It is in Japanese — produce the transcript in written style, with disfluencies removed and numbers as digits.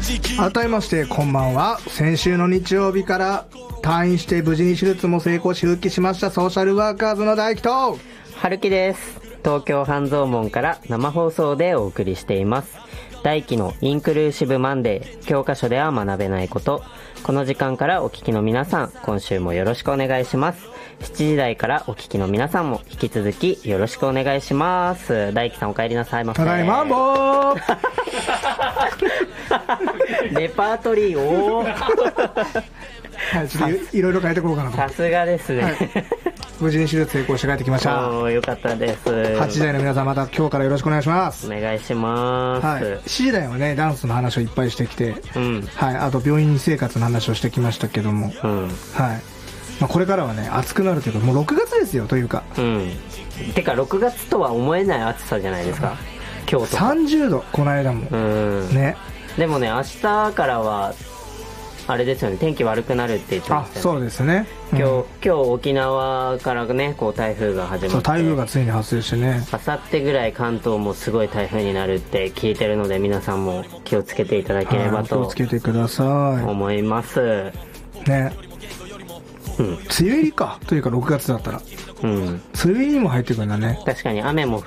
改めましてこんばんは。先週の日曜日から退院して無事に手術も成功し復帰しましたソーシャルワーカーズの大輝と春樹です。東京半蔵門から生放送でお送りしています。大輝のインクルーシブマンデー、教科書では学べないこと。この時間からお聞きの皆さん、今週もよろしくお願いします。7時台からお聞きの皆さんも引き続きよろしくお願いします。大輝さんお帰りなさいませ。 ただいまんぼーレパートリーをはい、ちょっといろいろ変えてこうかなと。 さすがですね、はい、 無事に手術成功して帰ってきました。 よかったです。 8時台の皆さんまた今日からよろしくお願いします。 お願いします、はい、 7時台はねダンスの話をいっぱいしてきて、はい、あと病院生活の話をしてきましたけども、はい、これからはね暑くなるというかもう6月ですよというか、 てか6月とは思えない暑さじゃないですか。今日とか 30度この間も、ね。 でもね明日からはあれですよね、天気悪くなるって言ってましたよね。 そうですね、 今日沖縄からねこう台風が始まって、 そう台風がついに発生してね、 あさってぐらい関東もすごい台風になるって聞いてるので皆さんも気をつけていただければと気をつけてください思いますね。梅雨入りかというか6月だったら、梅雨入りにも入ってくるんだね。 確かに雨も降